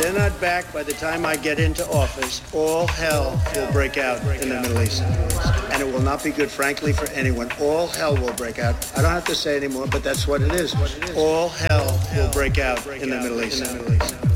they're not back by the time I get into office, all hell will break out in the Middle East. And it will not be good, frankly, for anyone. All hell will break out. I don't have to say anymore, but that's what it is. All hell will break out in the Middle East.